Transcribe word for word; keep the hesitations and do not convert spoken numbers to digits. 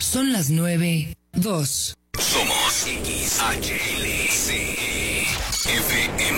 Son las nueve, dos. Somos X H L C F M.